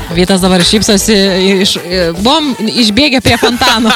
Vytas dabar šypsosi, buvom išbėgę prie fontano.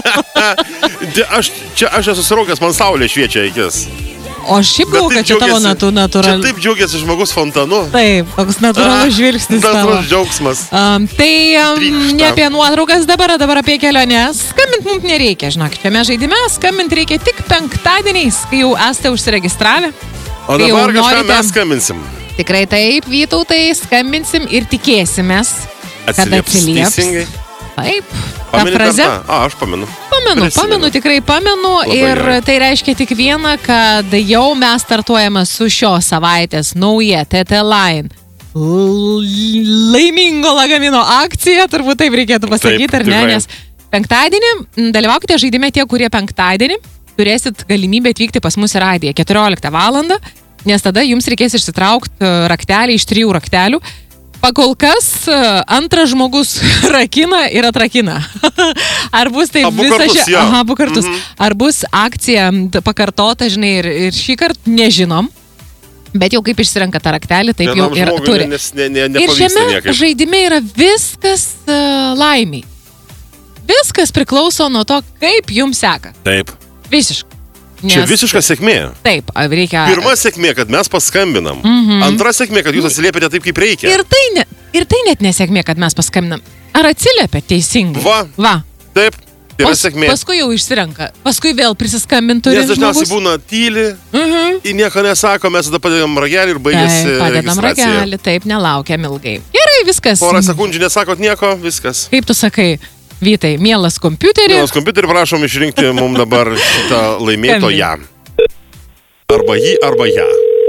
Aš esu susiraukęs, man saulė šviečia akis. O šiaip galvoju, kad čia tavo natūraliai. Čia taip džiaugiasi žmogus fontanu. Taip, toks natūralus žvilgsnis tavo. Natūralus džiaugsmas. Tai ne apie nuotraukas dabar apie keliones. Skambint mums nereikia, žinok. Šiame žaidime skambint reikia tik penktadieniais, kai jau esate užsiregistravę. O dabar kažką mes skambinsim. Tikrai taip, Vytautai, skambinsim ir tikėsimės, kad atsilieps. Teisingai. Taip, ta fraze. Aš pamenu. Tikrai pamenu. Ir tai reiškia tik vieną, kad jau mes startuojame su šios savaitės nauja TT Line laimingo lagamino akcija, turbūt taip reikėtų pasakyti, ar ne? Nes penktadienį dalyvaukite žaidime tie, kurie penktadienį turėsit galimybę atvykti pas mus į radiją 14 valandą, nes tada jums reikės išsitraukti raktelį iš 3 raktelių. Pakol kas antras žmogus rakina ir atrakina. Ar bus taip visą šią... Abu kartus. Ar bus akcija pakartota, žinai, ir šį kartą nežinom. Bet jau kaip išsirenka tą raktelį, taip jau ir turi. Ir šiame žaidime yra viskas laimiai. Viskas priklauso nuo to, kaip jums seka. Taip. Visiškai. Čia visiška sėkmė. Taip, reikia... Pirma sėkmė, kad mes paskambinam. Antra sėkmė, kad jūs atsiliepėte taip, kaip reikia. Ir tai net nesėkmė, kad mes paskambinam. Ar atsiliepė teisingai? Va. Taip, tai yra sėkmė. Paskui jau išsirenka. Paskui vėl prisiskambintų žmogus. Nes dažniausiai būna tyli, į nieko nesako, mes tada padedam ragelį ir baigėsi registracija. Padedam ragelį, taip, nelaukiam ilgai. Gerai, viskas. Porą sekundžių nesakot nieko, viskas. Kaip tu sakai? Vytai, mielas kompiuterį. Mielas kompiuterį, prašom išrinkti mums dabar šitą laimėtoją. Arba jį, arba ją.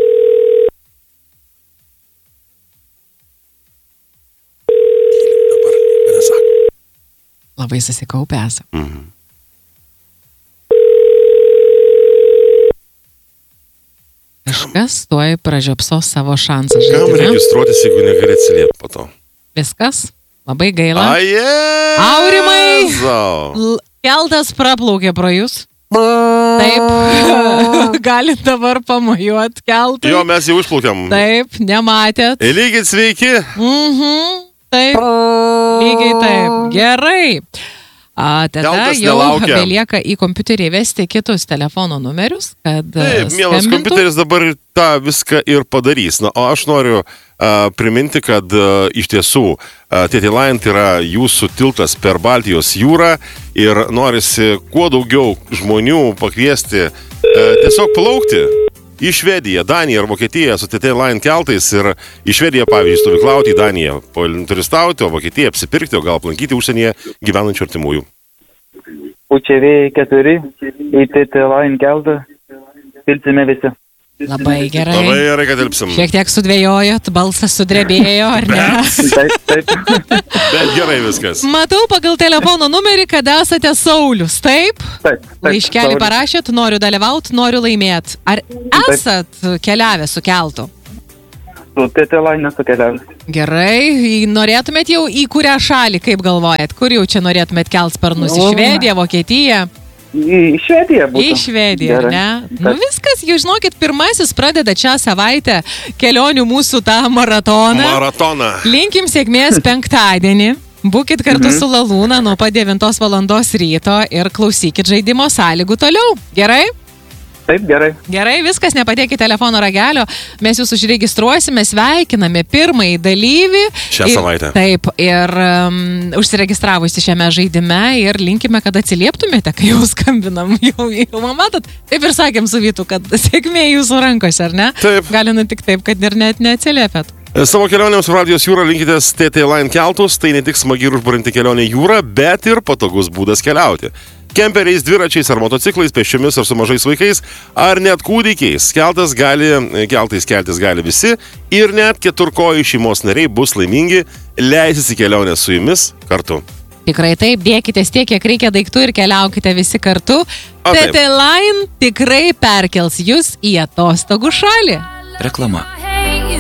Labai susikaupę esam. Kažkas tuoj pražiopsos savo šansą žaidime. Kam registruotis, jeigu negali atsiliepti po to? Viskas. Labai gaila. Aurimai! Keltas praplaukė pro jūs. Taip. Galit dabar pamojuot keltui. Jo, mes jau išplaukėm. Taip, nematėt. Lygit sveiki. Taip. Lygiai taip. Gerai. Tada jau belieka į kompiuterį įvesti kitus telefono numerius, kad taip, mielas kompiuteris dabar tą viską ir padarys. Na, o aš noriu priminti, kad iš tiesų TT Line yra jūsų tiltas per Baltijos jūrą ir norisi kuo daugiau žmonių pakviesti tiesiog plaukti į Švediją, Daniją ar Vokietiją su TT Line keltais ir į Švediją, pavyzdžiui, stovyklauti, į Daniją turistauti, o Vokietiją apsipirkti, o gal aplankyti užsienyje gyvenančių artimųjų. UCV 4 į TT Line keltą pilsime visi. Labai gerai. Labai gerai, kad tilpsim. Šiek tiek sudvėjojot, balsas sudrebėjo, ar ne? Taip. Bet gerai viskas. Matau pagal telefono numerį, kad esate Saulius, taip? Taip. Laiškelį parašėt, noriu dalyvauti, noriu laimėti. Ar esat keliavę su keltu? Su TT Line nesu keliavęs. Gerai, norėtumėt jau į kurią šalį, kaip galvojat? Kur jau čia norėtumėt kelt sparnus? Į Švediją, Vokietiją? Į Švediją būtų. Į Švediją, ar ne? Nu viskas, jūs žinokit, pirmasis pradeda šią savaitę kelionių mūsų tą maratoną. Linkim sėkmės penktadienį. Būkit kartu su Lalūna nuo pat 9 valandos ryto ir klausykit žaidimo sąlygų toliau. Gerai? Taip, gerai. Gerai, viskas, nepadėkit telefono ragelio. Mes jūs užregistruosime, sveikiname pirmąjį dalyvį. Šią savaitę. Taip, ir užsiregistravusi šiame žaidime ir linkime, kad atsilieptumėte, kai jau skambinam. Jau matot, taip ir sakėm su Vytu, kad sėkmė jūsų rankose, ar ne? Taip. Gali nutikti taip, kad ir net neatsiliepėt. Savo kelionėms su Baltijos jūra linkitės TT Line keltus, tai ne tik smagi ir užburinti kelionė jūra, bet ir patogus būdas keliauti. Kemperiais, dviračiais ar motociklais, pėsčiomis ar su mažais vaikais, ar net kūdikiais. Keltais keltis gali visi ir net keturkojų šeimos nariai bus laimingi, leisis į kelionę su jumis kartu. Tikrai taip, dėkitės tiek, kiek reikia daiktų ir keliaukite visi kartu. TT Line tikrai perkels jūs į atostogų šalį. Reklama.